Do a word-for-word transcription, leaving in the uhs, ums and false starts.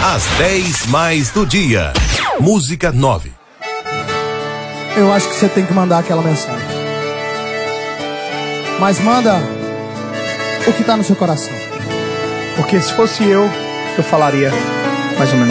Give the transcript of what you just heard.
Às dez mais do dia. Música nove. Eu acho que você tem que mandar aquela mensagem. Mas manda o que tá no seu coração. Porque se fosse eu, eu falaria mais ou menos